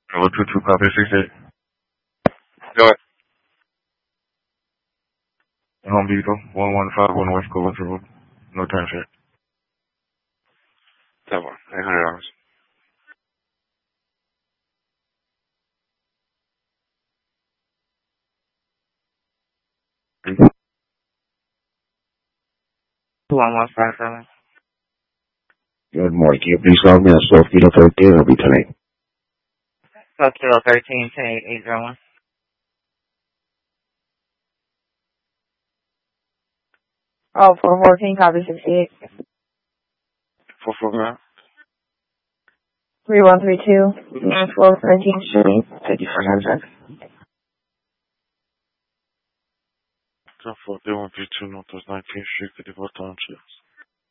Hello, 22, copy 68. Go ahead. Home Depot, 1151 West Coventry Road. No time check. That one, $800. Mm-hmm. 1157. Good morning. Can you please log me on Slow Kilo 13? It'll be tonight. So Kilo 13 to 801. Oh, 414, copy 68. 449. 3132, 9413 Street. Thank you for heads up. 1041 P2 Northwest 19th Street, 54 Township.